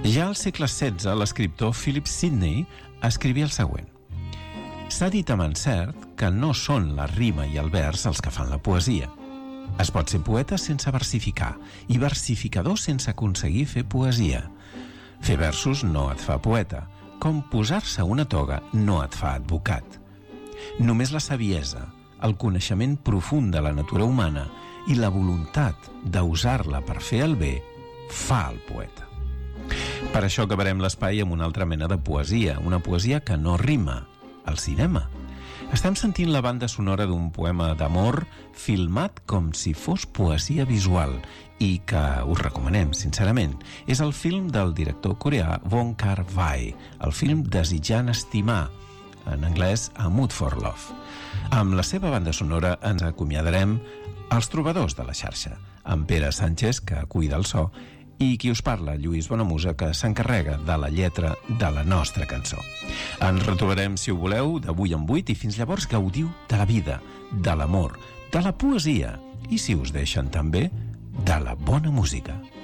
Ja al segle XVI, l'escriptor Philip Sidney escrivia el següent. S'ha dit amb encert que no són la rima i el vers els que fan la poesia. Es pot ser poeta sense versificar i versificador sense aconseguir fer poesia. Fer versos no et fa poeta, com posar-se una toga no et fa advocat. Només la saviesa, el coneixement profund de la natura humana i la voluntat d'usar-la per fer el bé fa el poeta. Per això acabarem l'espai amb una altra mena de poesia, una poesia que no rima, el cinema. Estem sentint la banda sonora d'un poema d'amor filmat com si fos poesia visual i que us recomanem, sincerament. És el film del director coreà Wong Kar-wai, el film Desitjant estimar, en anglès A Mood for Love. Amb la seva banda sonora ens acomiadarem als trobadors de la xarxa, amb Pere Sánchez, que cuida el so, i qui us parla, Lluís Bonamusa, que s'encarrega de la lletra de la nostra cançó. Ens retrobarem, si ho voleu, de 8 en 8 i fins llavors gaudiu de la vida, de l'amor, de la poesia i, si us deixen també, de la bona música.